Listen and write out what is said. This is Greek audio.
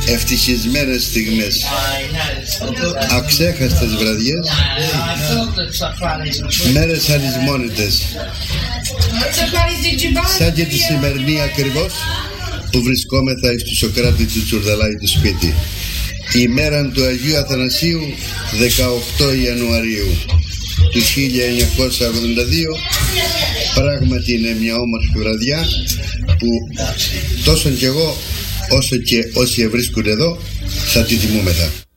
ευτυχισμένες στιγμές, αξέχαστες βραδιές, μέρες αλυσμόνητες, σαν και τη σημερινή ακριβώς που βρισκόμεθα εις του Σωκράτη του Τσουρδαλάη του σπίτι, η μέρα του Αγίου Αθανασίου, 18 Ιανουαρίου του 1982. Πράγματι είναι μια όμορφη βραδιά που τόσο κι εγώ όσο και όσοι βρίσκουν εδώ θα τη τιμούμεθα.